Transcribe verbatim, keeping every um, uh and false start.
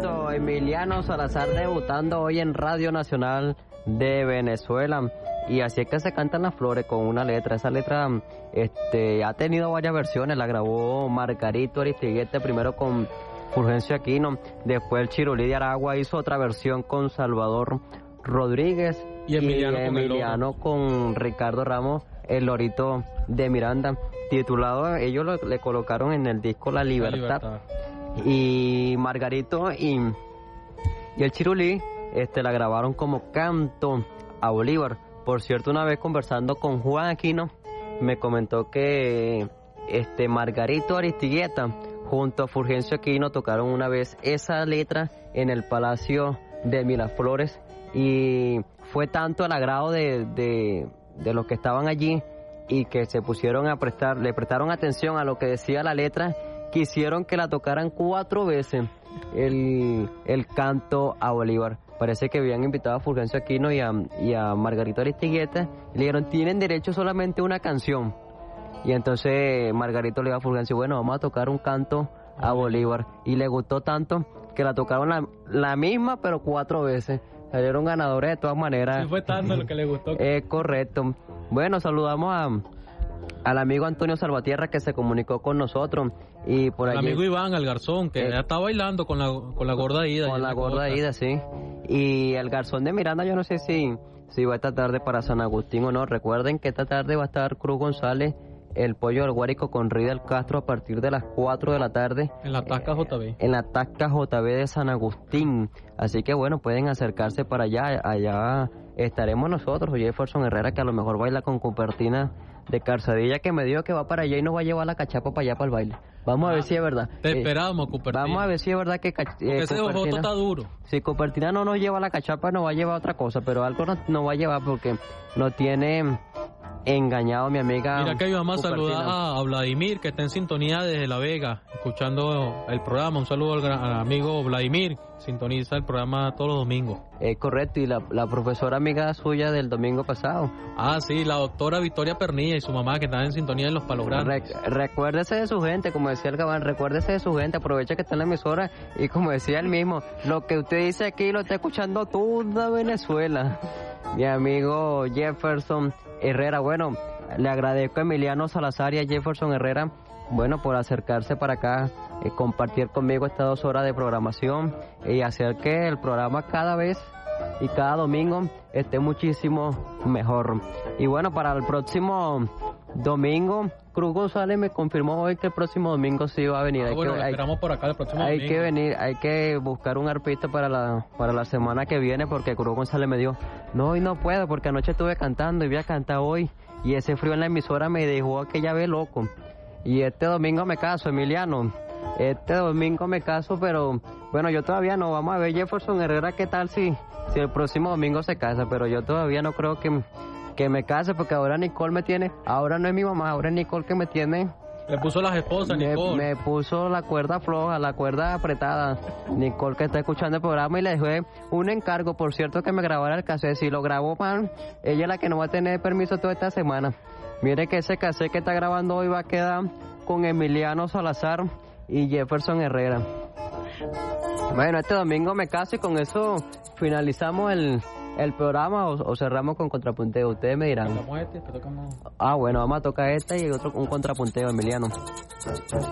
Correcto, Emiliano Salazar debutando hoy en Radio Nacional de Venezuela. Y así es que se cantan las flores con una letra. Esa letra este, ha tenido varias versiones. La grabó Margarito Aristigueta primero con Fulgencio Aquino. Después el Chirulí de Aragua hizo otra versión con Salvador Rodríguez. Y Emiliano, y con, Emiliano con Ricardo Ramos, el lorito de Miranda. Titulado, ellos lo, le colocaron en el disco La Libertad. La Libertad. Y Margarito y, y el Chirulí este, la grabaron como Canto a Bolívar. Por cierto, una vez conversando con Juan Aquino, me comentó que este Margarito Aristigueta junto a Fulgencio Aquino tocaron una vez esa letra en el Palacio de Miraflores y fue tanto el agrado de, de, de los que estaban allí y que se pusieron a prestar, le prestaron atención a lo que decía la letra, quisieron que la tocaran cuatro veces el, el Canto a Bolívar. Parece que habían invitado a Fulgencio Aquino y a, y a Margarito Aristigueta y le dijeron, tienen derecho solamente a una canción. Y entonces Margarito le dijo a Fulgencio, bueno, vamos a tocar un canto a Bolívar. Y le gustó tanto que la tocaron la, la misma, pero cuatro veces. Salieron ganadores de todas maneras. Sí, fue tanto lo que le gustó. Es eh, correcto. Bueno, saludamos a... al amigo Antonio Salvatierra que se comunicó con nosotros y por allí... El amigo Iván, el garzón, que eh, ya está bailando con la, con la gorda Ida. Con la gorda Ida, sí. Y el garzón de Miranda, yo no sé si, si va esta tarde para San Agustín o no. Recuerden que esta tarde va a estar Cruz González, el Pollo del Guárico con Ridel Castro a partir de las cuatro de la tarde. En la Tasca J B. En la Tasca J B de San Agustín. Así que bueno, pueden acercarse para allá. Allá estaremos nosotros, Jefferson Herrera, que a lo mejor baila con Cupertina de Calzadilla, que me dijo que va para allá y nos va a llevar la cachapa para allá para el baile. Vamos ah, a ver si es verdad. Te eh, esperamos, Cupertina. Vamos a ver si es verdad que eh, Porque ese Cupertina está duro. Si Cupertina no nos lleva la cachapa, nos va a llevar otra cosa, pero algo nos no va a llevar porque no tiene engañado mi amiga. Mira que mi mamá saluda a, a Vladimir, que está en sintonía desde La Vega, escuchando el programa. Un saludo al, al amigo Vladimir, sintoniza el programa todos los domingos. Es correcto, y la, la profesora amiga suya del domingo pasado. Ah, sí, la doctora Victoria Pernilla y su mamá, que están en sintonía en Los Palos Grandes. Re, recuérdese de su gente, como decía el Gabán, recuérdese de su gente, aprovecha que está en la emisora, y como decía él mismo, lo que usted dice aquí lo está escuchando toda Venezuela. Mi amigo Jefferson Herrera, bueno, le agradezco a Emiliano Salazar y a Jefferson Herrera, bueno, por acercarse para acá, eh, compartir conmigo estas dos horas de programación y hacer que el programa cada vez y cada domingo esté muchísimo mejor. Y bueno, para el próximo domingo, Cruz González me confirmó hoy que el próximo domingo sí va a venir. Ah, hay bueno, que, lo esperamos hay, por acá el próximo hay domingo. que venir, hay que buscar un arpista para la para la semana que viene, porque Cruz González me dijo, no, hoy no puedo porque anoche estuve cantando y voy a cantar hoy y ese frío en la emisora me dejó aquella vez loco. Y este domingo me caso, Emiliano. Este domingo me caso, pero bueno, yo todavía no. Vamos a ver Jefferson Herrera qué tal si, si el próximo domingo se casa, pero yo todavía no creo que, que me case, porque ahora Nicole me tiene, ahora no es mi mamá, ahora es Nicole que me tiene. Le puso las esposas, me, Nicole. Me puso la cuerda floja, la cuerda apretada. Nicole, que está escuchando el programa, y le dejé un encargo, por cierto, que me grabara el cassette. Si lo grabó mal, ella es la que no va a tener permiso toda esta semana. Mire que ese cassette que está grabando hoy va a quedar con Emiliano Salazar y Jefferson Herrera. Bueno, este domingo me caso y con eso finalizamos el, el programa o, o cerramos con contrapunteo. Ustedes me dirán. Este, ah, bueno, vamos a tocar este y otro un contrapunteo, Emiliano.